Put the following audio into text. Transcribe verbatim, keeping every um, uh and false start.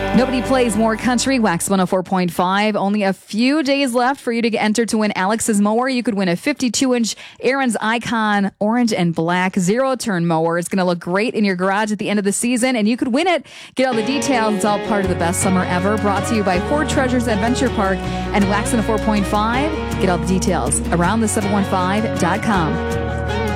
Nobody plays more country. Wax one oh four point five. Only a few days left for you to get entered to win Alex's mower. You could win a fifty-two inch Aaron's Icon orange and black zero-turn mower. It's going to look great in your garage at the end of the season, and you could win it. Get all the details. It's all part of the best summer ever. Brought to you by Ford Treasures Adventure Park and Wax one oh four point five. Get all the details around the seven one five dot com.